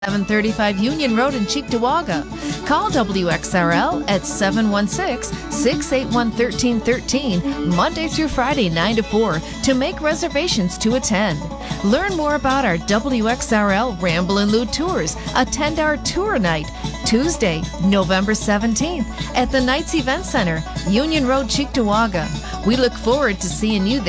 735 Union Road in Cheektowaga. Call WXRL at 716-681-1313, Monday through Friday, 9 to 4, to make reservations to attend. Learn more about our WXRL Ramble and Loot Tours, a 10-hour tour night, Tuesday, November 17th, at the Knights Event Center, Union Road, Cheektowaga. We look forward to seeing you there.